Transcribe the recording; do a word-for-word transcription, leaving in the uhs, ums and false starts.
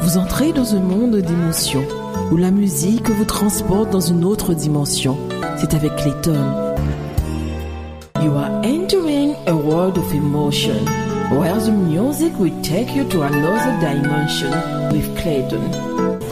Vous entrez dans un monde d'émotions, où la musique vous transporte dans une autre dimension. C'est avec Clayton. You are entering a world of emotion, where the music will take you to another dimension with Clayton.